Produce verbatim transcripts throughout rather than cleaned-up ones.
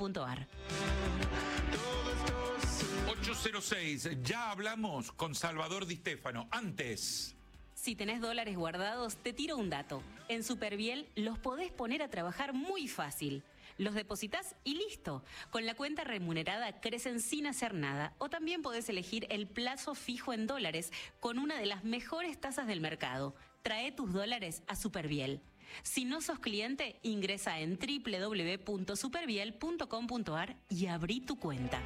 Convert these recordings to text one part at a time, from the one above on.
punto ar. ocho cero seis, ya hablamos con Salvador Di Stefano. Antes... Si tenés dólares guardados, te tiro un dato. En Superviel los podés poner a trabajar muy fácil. Los depositas y listo. Con la cuenta remunerada crecen sin hacer nada. O también podés elegir el plazo fijo en dólares con una de las mejores tasas del mercado. Trae tus dólares a Superviel. Si no sos cliente, ingresa en doble u doble u doble u punto superviel punto com punto ar y abrí tu cuenta.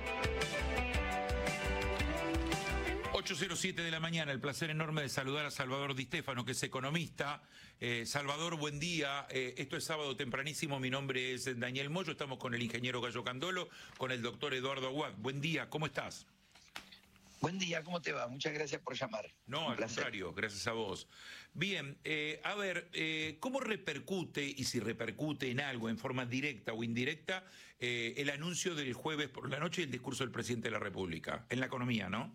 ocho cero siete de la mañana, el placer enorme de saludar a Salvador Di Stefano, que es economista. Eh, Salvador, buen día. Eh, esto es sábado tempranísimo, mi nombre es Daniel Moyo, estamos con el ingeniero Gallo Candolo, con el doctor Eduardo Aguad. Buen día, ¿cómo estás? Buen día, ¿cómo te va? Muchas gracias por llamar. No, Un al placer. contrario, gracias a vos. Bien, eh, a ver, eh, ¿cómo repercute, y si repercute en algo, en forma directa o indirecta, eh, el anuncio del jueves por la noche y el discurso del presidente de la República? En la economía, ¿no?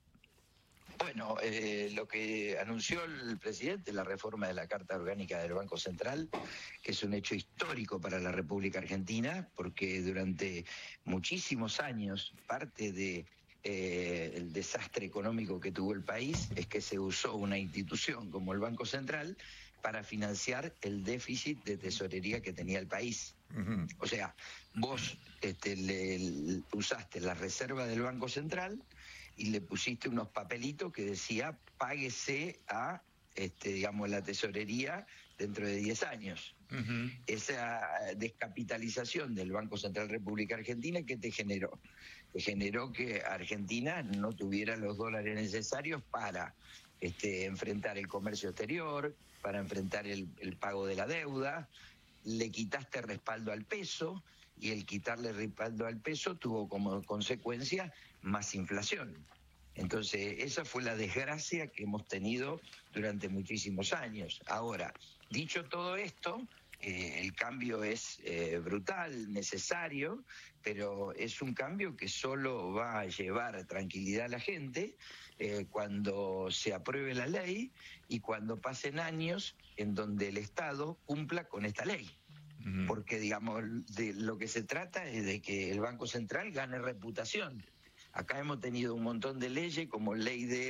Bueno, eh, lo que anunció el presidente, la reforma de la Carta Orgánica del Banco Central, que es un hecho histórico para la República Argentina, porque durante muchísimos años parte de eh, el desastre económico que tuvo el país es que se usó una institución como el Banco Central para financiar el déficit de tesorería que tenía el país. Uh-huh. O sea, vos este, le, le usaste la reserva del Banco Central y le pusiste unos papelitos que decía páguese a este, digamos, la tesorería dentro de diez años. Uh-huh. Esa descapitalización del Banco Central República Argentina, ¿qué te generó? Te generó que Argentina no tuviera los dólares necesarios para este, enfrentar el comercio exterior, para enfrentar el, el pago de la deuda. Le quitaste respaldo al peso, y el quitarle respaldo al peso tuvo como consecuencia más inflación. Entonces, esa fue la desgracia que hemos tenido durante muchísimos años. Ahora, dicho todo esto, eh, el cambio es eh, brutal, necesario, pero es un cambio que solo va a llevar tranquilidad a la gente eh, cuando se apruebe la ley y cuando pasen años en donde el Estado cumpla con esta ley. Porque, digamos, de lo que se trata es de que el Banco Central gane reputación. Acá hemos tenido un montón de leyes, como ley de,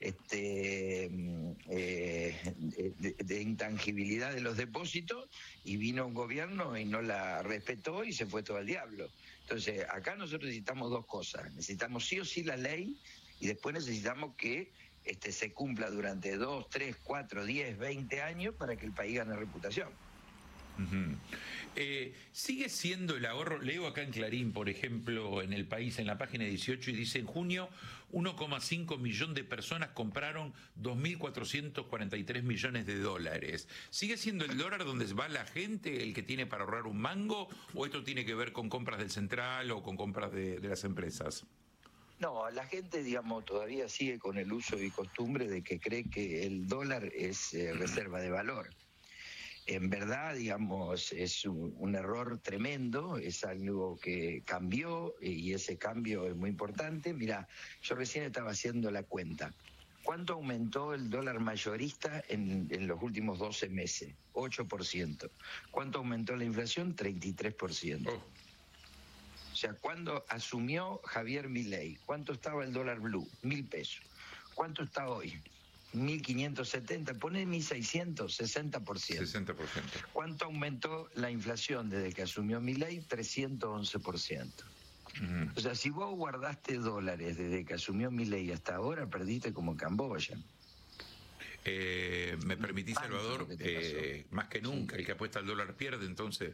este, eh, de, de intangibilidad de los depósitos, y vino un gobierno y no la respetó y se fue todo al diablo. Entonces, acá nosotros necesitamos dos cosas. Necesitamos sí o sí la ley, y después necesitamos que este, se cumpla durante dos, tres, cuatro, diez, veinte años para que el país gane reputación. Uh-huh. Eh, sigue siendo el ahorro, leo acá en Clarín, por ejemplo, en El País, en la página dieciocho, y dice: en junio uno coma cinco millón de personas compraron dos mil cuatrocientos cuarenta y tres millones de dólares. ¿Sigue siendo el dólar donde va la gente el que tiene para ahorrar un mango, o esto tiene que ver con compras del central o con compras de, de las empresas? No, la gente, digamos, todavía sigue con el uso y costumbre de que cree que el dólar es eh, reserva de valor. En verdad, digamos, es un, un error tremendo, es algo que cambió y ese cambio es muy importante. Mira, yo recién estaba haciendo la cuenta. ¿Cuánto aumentó el dólar mayorista en, en los últimos doce meses? ocho por ciento. ¿Cuánto aumentó la inflación? treinta y tres por ciento. Oh. O sea, cuando asumió Javier Milei, ¿cuánto estaba el dólar blue? Mil pesos. ¿Cuánto está hoy? mil quinientos setenta, pone mil seiscientos, sesenta por ciento. sesenta por ciento. ¿Cuánto aumentó la inflación desde que asumió Milei? trescientos once por ciento. Uh-huh. O sea, si vos guardaste dólares desde que asumió Milei hasta ahora, perdiste como Camboya. Eh, ¿Me permitís, Salvador? Eh, más que nunca, sí. El que apuesta al dólar pierde, entonces...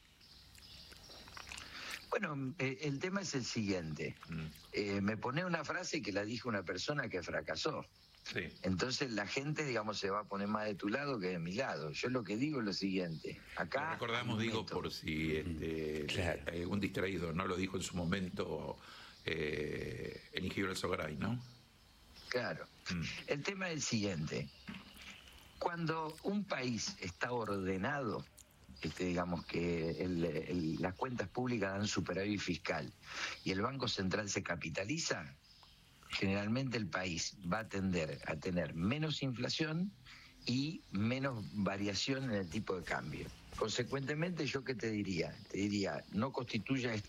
Bueno, eh, el tema es el siguiente. Uh-huh. Eh, me pone una frase que la dijo una persona que fracasó. Sí. Entonces la gente, digamos, se va a poner más de tu lado que de mi lado. Yo lo que digo es lo siguiente. Acá lo recordamos, digo, por si este, claro. hay algún distraído, ¿no? Lo dijo en su momento eh, el ingeniero Alzogaray, ¿no? Claro. Mm. El tema es el siguiente. Cuando un país está ordenado, este, digamos que el, el, las cuentas públicas dan superávit fiscal y el Banco Central se capitaliza, generalmente el país va a tender a tener menos inflación y menos variación en el tipo de cambio. Consecuentemente, ¿yo qué te diría? Te diría, no constituyas